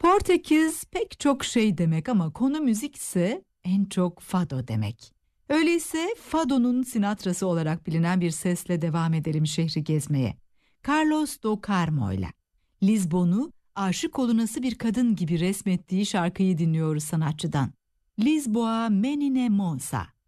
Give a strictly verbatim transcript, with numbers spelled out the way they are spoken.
Portekiz pek çok şey demek ama konu müzikse en çok fado demek. Öyleyse fadonun Sinatra'sı olarak bilinen bir sesle devam edelim şehri gezmeye. Carlos do Carmo'yla. Lizbon'u aşık olunası bir kadın gibi resmettiği şarkıyı dinliyoruz sanatçıdan. Lisboa Menina Moça.